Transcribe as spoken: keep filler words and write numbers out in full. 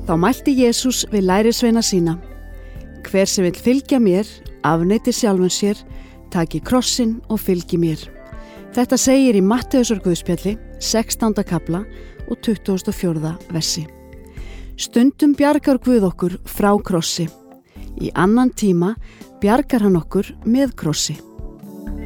Þá mælti Jesús við lærisveina sína: Hver sem vill fylgja mér, afneiti sjálfum sér, taki krossinn og fylgi mér. Þetta segir í Matteusar guðspjalli, sextánda kafla og tuttugasta og fjórða versi. Stundum bjargar Guð okkur frá krossi. Í annan tíma bjargar hann okkur með krossi.